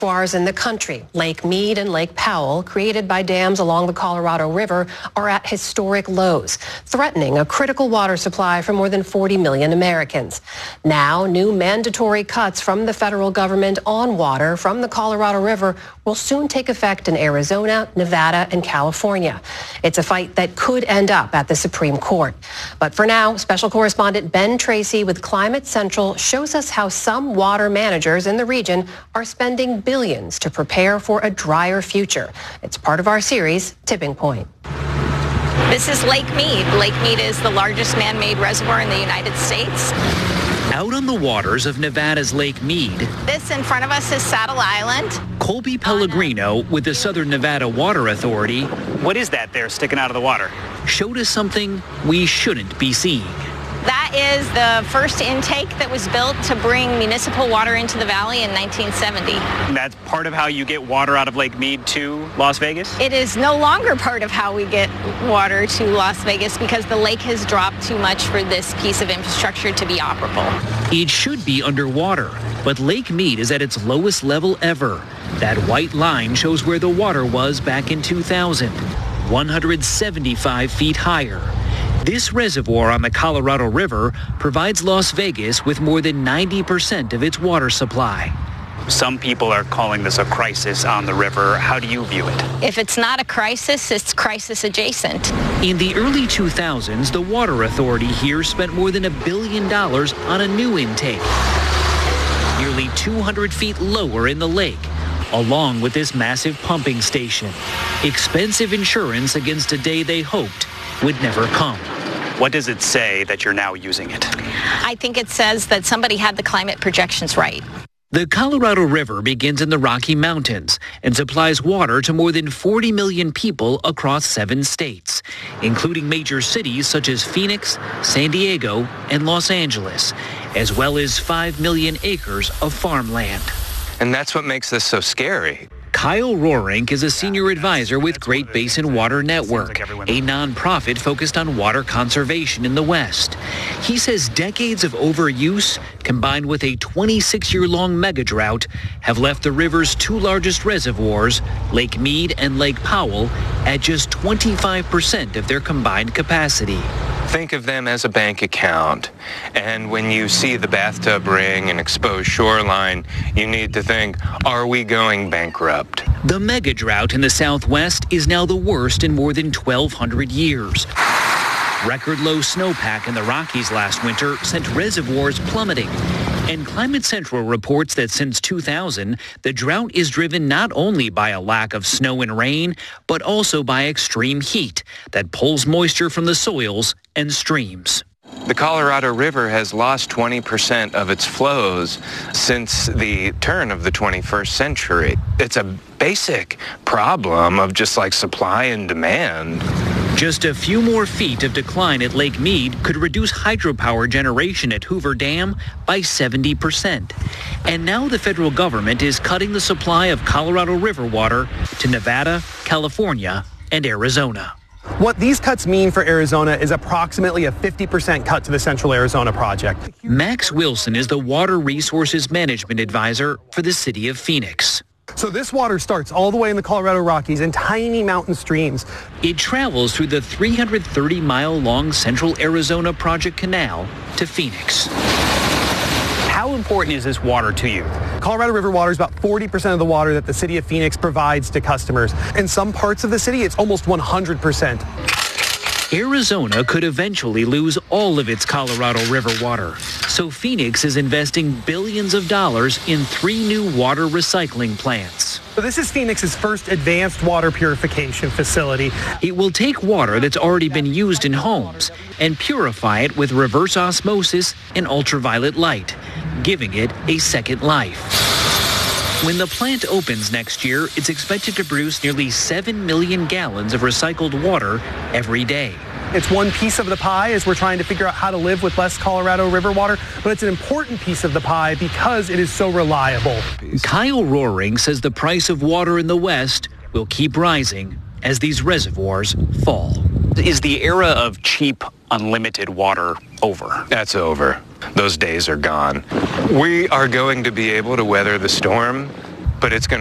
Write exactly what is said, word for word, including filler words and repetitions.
Reservoirs in the country, Lake Mead and Lake Powell, created by dams along the Colorado River, are at historic lows, threatening a critical water supply for more than forty million Americans. Now, new mandatory cuts from the federal government on water from the Colorado River will soon take effect in Arizona, Nevada, and California. It's a fight that could end up at the Supreme Court. But for now, special correspondent Ben Tracy with Climate Central shows us how some water managers in the region are spending billions to prepare for a drier future. It's part of our series, Tipping Point. This is Lake Mead. Lake Mead is the largest man-made reservoir in the United States. Out on the waters of Nevada's Lake Mead. This in front of us is Saddle Island. Colby Pellegrino with the Southern Nevada Water Authority. What is that there sticking out of the water? Showed us something we shouldn't be seeing. That is the first intake that was built to bring municipal water into the valley in nineteen seventy. That's part of how you get water out of Lake Mead to Las Vegas? It is no longer part of how we get water to Las Vegas because the lake has dropped too much for this piece of infrastructure to be operable. It should be underwater, but Lake Mead is at its lowest level ever. That white line shows where the water was back in two thousand, one hundred seventy-five feet higher. This reservoir on the Colorado River provides Las Vegas with more than ninety percent of its water supply. Some people are calling this a crisis on the river. How do you view it? If it's not a crisis, it's crisis adjacent. In the early two thousands, the Water Authority here spent more than a billion dollars on a new intake, nearly two hundred feet lower in the lake, along with this massive pumping station. Expensive insurance against a day they hoped would never come. What does it say that you're now using it? I think it says that somebody had the climate projections right. The Colorado River begins in the Rocky Mountains and supplies water to more than forty million people across seven states, including major cities such as Phoenix, San Diego, and Los Angeles, as well as five million acres of farmland. And that's what makes this so scary. Kyle Rohrink is a senior advisor with Great Basin Water Network, a nonprofit focused on water conservation in the West. He says decades of overuse, combined with a twenty-six-year-long mega drought, have left the river's two largest reservoirs, Lake Mead and Lake Powell, at just twenty-five percent of their combined capacity. Think of them as a bank account. And when you see the bathtub ring and exposed shoreline, you need to think, are we going bankrupt? The mega drought in the Southwest is now the worst in more than twelve hundred years. Record low snowpack in the Rockies last winter sent reservoirs plummeting. And Climate Central reports that since two thousand, the drought is driven not only by a lack of snow and rain, but also by extreme heat that pulls moisture from the soils and streams. The Colorado River has lost twenty percent of its flows since the turn of the twenty-first century. It's a basic problem of just like supply and demand. Just a few more feet of decline at Lake Mead could reduce hydropower generation at Hoover Dam by seventy percent. And now the federal government is cutting the supply of Colorado River water to Nevada, California, and Arizona. What these cuts mean for Arizona is approximately a fifty percent cut to the Central Arizona project. Max Wilson is the Water Resources Management Advisor for the city of Phoenix. So this water starts all the way in the Colorado Rockies in tiny mountain streams. It travels through the three hundred thirty mile long Central Arizona Project Canal to Phoenix. How important is this water to you? Colorado River water is about forty percent of the water that the city of Phoenix provides to customers. In some parts of the city, it's almost one hundred percent. Arizona could eventually lose all of its Colorado River water. So Phoenix is investing billions of dollars in three new water recycling plants. So this is Phoenix's first advanced water purification facility. It will take water that's already been used in homes and purify it with reverse osmosis and ultraviolet light, giving it a second life. When the plant opens next year, it's expected to produce nearly seven million gallons of recycled water every day. It's one piece of the pie as we're trying to figure out how to live with less Colorado River water, but it's an important piece of the pie because it is so reliable. Kyle Rohrink says the price of water in the West will keep rising as these reservoirs fall. Is the era of cheap, unlimited water over? That's over. Those days are gone. We are going to be able to weather the storm but it's going